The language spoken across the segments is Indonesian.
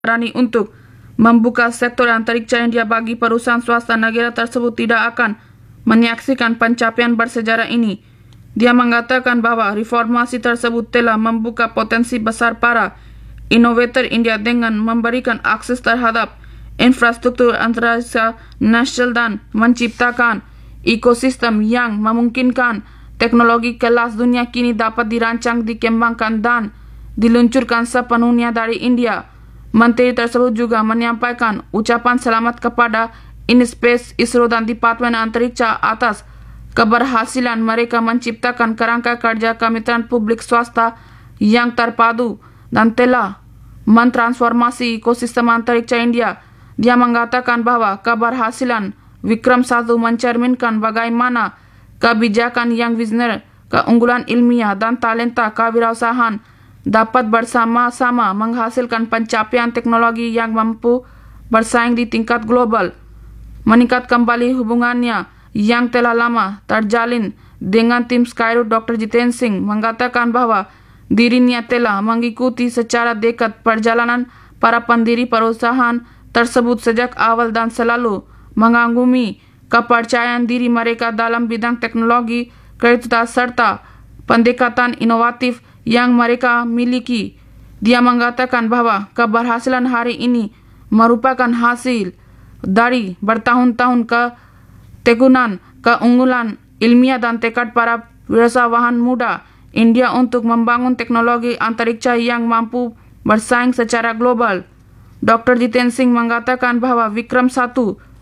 berani untuk membuka sektor antariksa India bagi perusahaan swasta. Negara tersebut tidak akan menyaksikan pencapaian bersejarah ini. Dia mengatakan bahwa reformasi tersebut telah membuka potensi besar para inovator India dengan memberikan akses terhadap infrastruktur antariksa nasional dan menciptakan ekosistem yang memungkinkan teknologi kelas dunia kini dapat dirancang, dikembangkan dan diluncurkan sepenuhnya dari India. Menteri tersebut juga menyampaikan ucapan selamat kepada InSpace, ISRO dan Departemen Antariksa atas keberhasilan mereka menciptakan kerangka kerja kemitraan publik swasta yang terpadu dan telah mentransformasi ekosistem antariksa India. Dia mengatakan bahwa keberhasilan Vikram 1 mencerminkan bagaimana kebijakan yang visioner, keunggulan ilmiah dan talenta kewirausahaan dapat bersama-sama menghasilkan pencapaian teknologi yang mampu bersaing di tingkat global. Meningkat kembali hubungannya yang telah lama terjalin dengan tim Skyroot, Dr. Jiten Singh mengatakan bahwa dirinya telah mengikuti secara dekat perjalanan para pendiri perusahaan tersebut sejak awal dan selalu mengagumi kepercayaan diri mereka dalam bidang teknologi, kreativitas serta pendekatan inovatif yang mereka miliki. Dia mengatakan bahwa keberhasilan hari ini merupakan hasil dari bertahun-tahun ketekunan, keunggulan ilmiah dan tekad para wirausahaan muda India untuk membangun teknologi antariksa yang mampu bersaing secara global. Dr. Jiten Singh mengatakan bahwa Vikram 1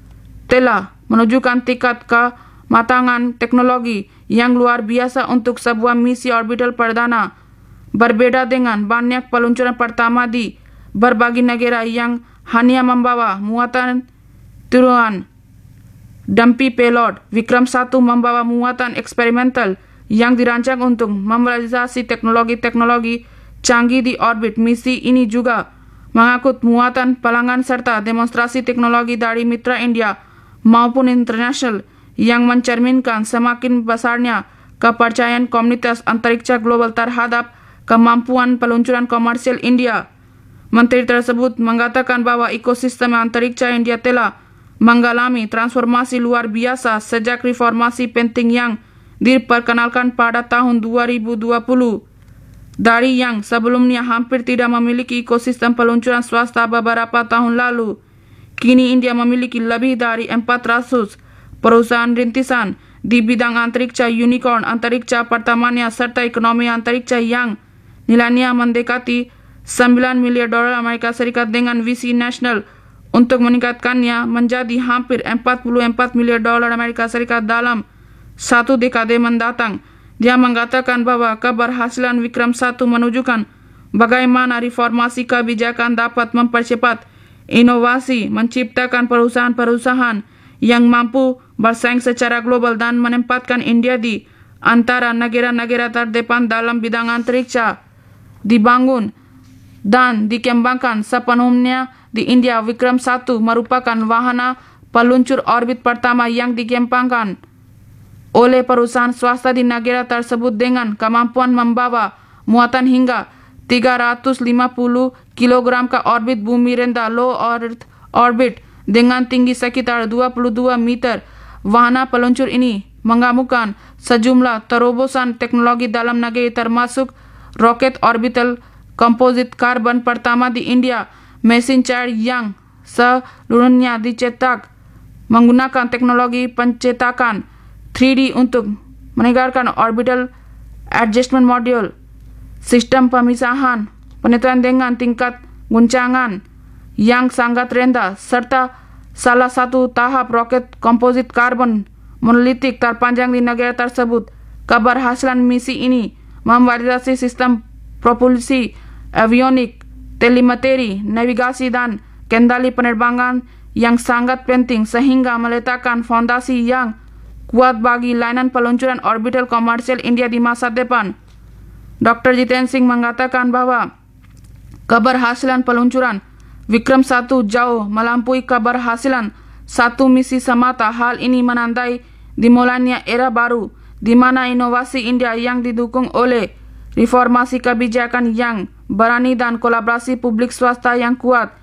telah menunjukkan tingkat kematangan teknologi yang luar biasa untuk sebuah misi orbital perdana. Berbeda dengan banyak peluncuran pertama di berbagai negara yang hanya membawa muatan turunan dumpy payload, Vikram 1 membawa muatan eksperimental yang dirancang untuk memobilisasi teknologi-teknologi canggih di orbit. Misi ini juga mengangkut muatan pelanggan serta demonstrasi teknologi dari mitra India maupun internasional yang mencerminkan semakin besarnya kepercayaan komunitas antariksa global terhadap kemampuan peluncuran komersial India. Menteri tersebut mengatakan bahwa ekosistem antariksa India telah mengalami transformasi luar biasa sejak reformasi penting yang diperkenalkan pada tahun 2020. Dari yang sebelumnya hampir tidak memiliki ekosistem peluncuran swasta beberapa tahun lalu, kini India memiliki lebih dari 400 perusahaan rintisan di bidang antariksa, unicorn antariksa pertamanya serta ekonomi antariksa yang nilainya mendekati $9 miliar Amerika Serikat dengan visi nasional untuk meningkatkannya menjadi hampir $44 miliar Amerika Serikat dalam satu dekade mendatang. Dia mengatakan bahwa keberhasilan Vikram 1 menunjukkan bagaimana reformasi kebijakan dapat mempercepat inovasi, menciptakan perusahaan-perusahaan yang mampu bersaing secara global dan menempatkan India di antara negara-negara terdepan dalam bidang antariksa. Dibangun dan dikembangkan sepenuhnya di India, Vikram 1 merupakan wahana peluncur orbit pertama yang dikembangkan oleh perusahaan swasta di negara tersebut dengan kemampuan membawa muatan hingga 350 kg ke orbit bumi rendah low Earth orbit dengan tinggi sekitar 22 meter. Wahana peluncur ini menggabungkan sejumlah terobosan teknologi dalam negeri termasuk roket orbital komposit karbon pertama di India, mesin cair yang seluruhnya dicetak menggunakan teknologi pencetakan 3D untuk menegakkan orbital adjustment module, sistem pemisahan penentuan dengan tingkat guncangan yang sangat rendah, serta salah satu tahap roket komposit karbon monolitik terpanjang di negara tersebut. Keberhasilan misi ini memvalidasi sistem propulsi, avionik, telemetri, navigasi dan kendali penerbangan yang sangat penting sehingga meletakkan fondasi yang kuat bagi layanan peluncuran orbital komersial India di masa depan. Dr. Jiten Singh mengatakan bahwa keberhasilan peluncuran Vikram 1 jauh melampaui keberhasilan satu misi semata. Hal ini menandai dimulainya era baru di mana inovasi India yang didukung oleh reformasi kebijakan yang berani dan kolaborasi publik swasta yang kuat